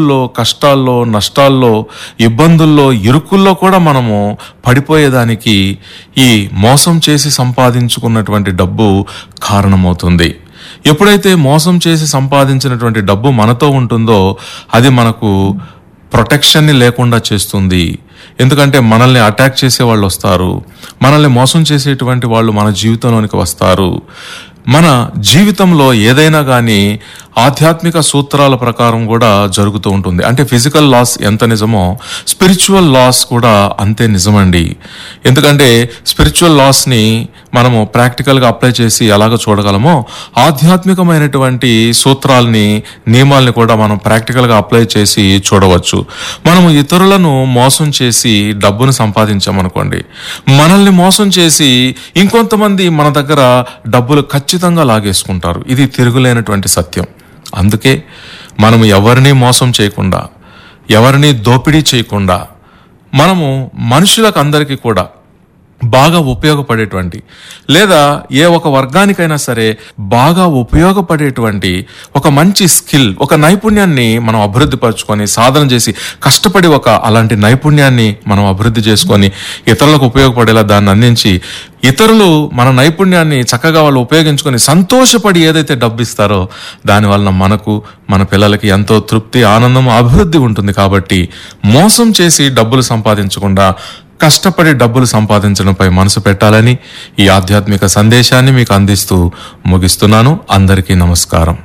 అప్పుల్లో, కష్టాల్లో, నష్టాల్లో, ఇబ్బందుల్లో, ఇరుకుల్లో కూడా మనము పడిపోయేదానికి ఈ మోసం చేసి సంపాదించుకున్నటువంటి డబ్బు కారణమవుతుంది. ఎప్పుడైతే మోసం చేసి సంపాదించినటువంటి డబ్బు మనతో ఉంటుందో అది మనకు ప్రొటెక్షన్ని లేకుండా చేస్తుంది. ఎందుకంటే మనల్ని అటాక్ చేసే వాళ్ళు వస్తారు, మనల్ని మోసం చేసేటువంటి వాళ్ళు మన జీవితంలోనికి వస్తారు. మన జీవితంలో ఏదైనా కానీ ఆధ్యాత్మిక సూత్రాల ప్రకారం కూడా జరుగుతూ ఉంటుంది. అంటే ఫిజికల్ లాస్ ఎంత నిజమో స్పిరిచువల్ లాస్ కూడా అంతే నిజమండి. ఎందుకంటే స్పిరిచువల్ లాస్ని మనము ప్రాక్టికల్గా అప్లై చేసి ఎలాగ చూడగలమో ఆధ్యాత్మికమైనటువంటి సూత్రాల్ని, నియమాల్ని కూడా మనం ప్రాక్టికల్గా అప్లై చేసి చూడవచ్చు. మనము ఇతరులను మోసం చేసి డబ్బును సంపాదించామనుకోండి, మనల్ని మోసం చేసి ఇంకొంతమంది మన దగ్గర డబ్బులు ఖచ్చితంగా లాగేసుకుంటారు. ఇది తిరుగులేనటువంటి సత్యం. అందుకే మనము ఎవరిని మోసం చేయకుండా, ఎవరిని దోపిడీ చేయకుండా, మనము మనుషులకు అందరికీ కూడా బాగా ఉపయోగపడేటువంటి, లేదా ఏ ఒక వర్గానికైనా సరే బాగా ఉపయోగపడేటువంటి ఒక మంచి స్కిల్, ఒక నైపుణ్యాన్ని మనం అభివృద్ధి పరచుకొని, సాధన చేసి, కష్టపడి అలాంటి నైపుణ్యాన్ని మనం అభివృద్ధి చేసుకొని ఇతరులకు ఉపయోగపడేలా దాన్ని అందించి, ఇతరులు మన నైపుణ్యాన్ని చక్కగా వాళ్ళు ఉపయోగించుకొని సంతోషపడి ఏదైతే డబ్బు ఇస్తారో దానివల్ల మనకు, మన పిల్లలకి ఎంతో తృప్తి, ఆనందం, అభివృద్ధి ఉంటుంది. కాబట్టి మోసం చేసి డబ్బులు సంపాదించకుండా కష్టపడి డబ్బులు సంపాదించడంపై మనసు పెట్టాలని ఈ ఆధ్యాత్మిక సందేశాన్ని మీకు అందిస్తూ ముగిస్తున్నాను. అందరికీ నమస్కారం.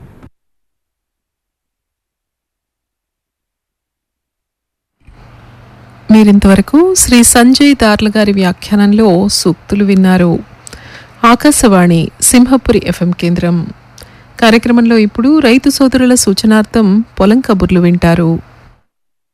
మీరింతవరకు శ్రీ సంజయ్ దార్ల గారి వ్యాఖ్యానంలో సూక్తులు విన్నారు. ఆకాశవాణి సింహపురి FM కేంద్రం. కార్యక్రమంలో ఇప్పుడు రైతు సోదరుల సూచనార్థం పొలం కబుర్లు వింటారు.